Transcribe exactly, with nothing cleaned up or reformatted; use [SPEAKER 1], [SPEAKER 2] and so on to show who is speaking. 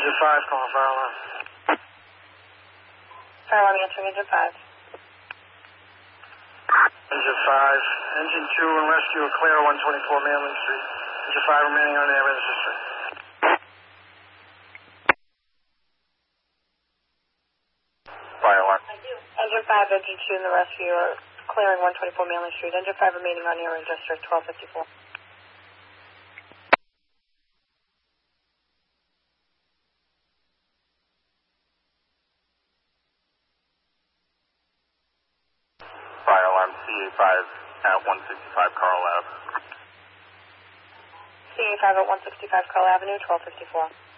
[SPEAKER 1] Engine five, call fire alarm.
[SPEAKER 2] Fire alarm answering engine five.
[SPEAKER 1] Engine five. Engine two and rescue are clear, one twenty-four Manley Street. Engine five remaining on air, register street. Fire alarm.
[SPEAKER 2] Engine five, engine two and the rescue are clearing one twenty-four Manley Street. Engine five remaining on air, register twelve fifty-four.
[SPEAKER 1] Fire alarm C A five at one sixty-five Carl Ave.
[SPEAKER 2] C A five at one sixty-five Carl Avenue, twelve fifty-four.